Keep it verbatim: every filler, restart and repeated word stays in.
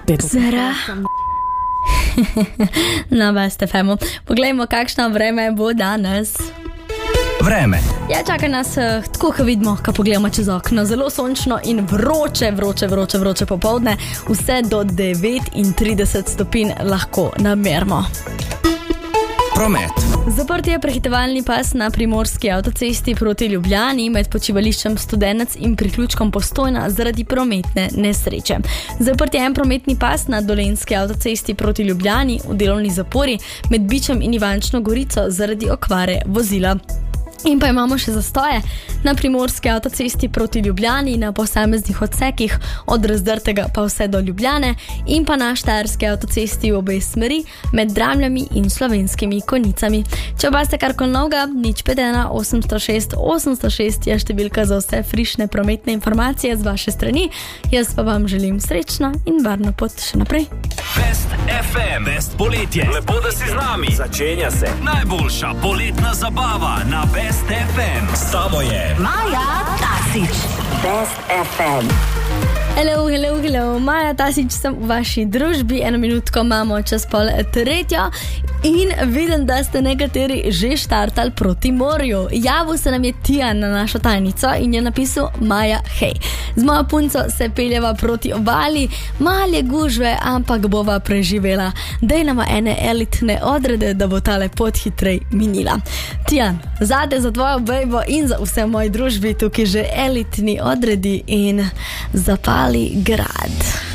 Zara. Na Best F M-u. Poglejmo, kakšno vreme bo danes. Vreme. Ja, čaka nas, uh, tako ko vidimo, ko pogledamo čez okno, zelo sončno in vroče, vroče, vroče, vroče popoldne, vse do devetintrideset stopinj lahko namerimo. Promet. Zaprt je prehitevalni pas na primorski avtocesti proti Ljubljani med počivališčem Studenec in priključkom Postojna zaradi prometne nesreče. Zaprt je en prometni pas na dolenjski avtocesti proti Ljubljani v delovni zapori med Bičem in Ivančno Gorico zaradi okvare vozila. In pa imamo še zastoje na primorski avtocesti proti Ljubljani na posameznih odsekih od Razdrtega pa vse do Ljubljane in pa na štajerski avtocesti v obe smeri med Dramljami in Slovenskimi Konjicami. Če pa ste karkoli novega, nič pet ena osemsto šest osemsto šest je številka za vse frišne prometne informacije z vaše strani. Jaz pa vam želim srečno in varno pot še naprej. Best F M, Best poletje. Lepo, da si z nami. Začenja se najboljša poletna zabava na Best F M. Samo je Maja Tasić. Best F M. Hello, hello, hello. Maja Tasić sem v vaši družbi. Eno minutko imamo čez pol tretjo in vidim, da ste nekateri že štartali proti morju. Javil se nam je Tijan na našo tajnico in je napisal: Maja, hej. Z mojo punco se peljeva proti obali, malje gužve, ampak bova preživela. Dej nama ene elitne odrede, da bo tale pot hitrej minila. Tijan, zate za tvojo bejbo in za vse v moji družbi tukaj že elitni odredi in zapali grad.